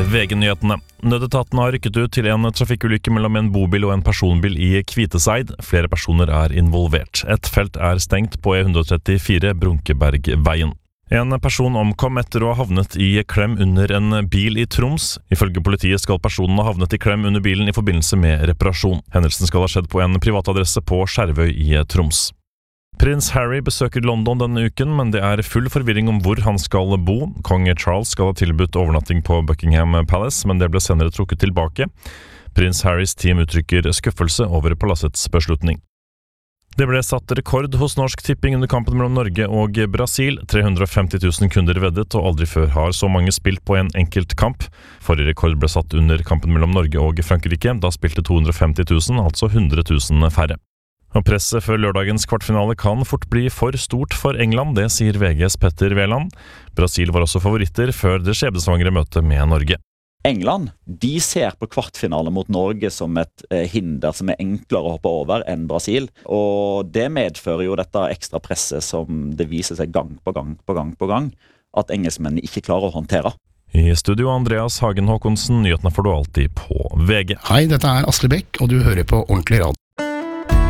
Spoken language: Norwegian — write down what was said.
VG-nyhetene. Nødetaten har rykket ut til en trafikkulykke mellom en bobil og en personbil i Kviteseid. Flere personer er involvert. Et felt er stengt på E134 Brunkebergveien. En person omkom etter å ha havnet i klem under en bil i Troms. Ifølge politiet skal personen ha havnet i klem under bilen i forbindelse med reparasjon. Hendelsen skal ha skjedd på en privatadresse på Skjervøy i Troms. Prins Harry besøker London denne uken, men det er full forvirring om hvor han skal bo. Kong Charles skal ha tilbudt overnatting på Buckingham Palace, men det ble senere trukket tilbake. Prins Harrys team uttrykker skuffelse over palassets beslutning. Det ble satt rekord hos Norsk Tipping under kampen mellom Norge og Brasil. 350 000 kunder veddet, og aldri før har så mange spilt på en enkelt kamp. Forrige rekord ble satt under kampen mellom Norge og Frankrike. Da spilte 250 000, altså 100 000 færre. Og presset før lørdagens kvartfinale kan fort bli for stort for England, det sier VGs Petter Veland. Brasil var også favoritter før det skjebnesvangre møtet med Norge. England, de ser på kvartfinale mot Norge som et hinder som er enklere å hoppe over enn Brasil. Og det medfører jo dette ekstra presset som det viser seg gang på gang, at engelskmennene ikke klarer å håndtere. I studio Andreas Hagen Håkonsen, nyhetene får du alltid på VG. Hei, dette er Asle Bekk, og du hører på Ordentlig Radio.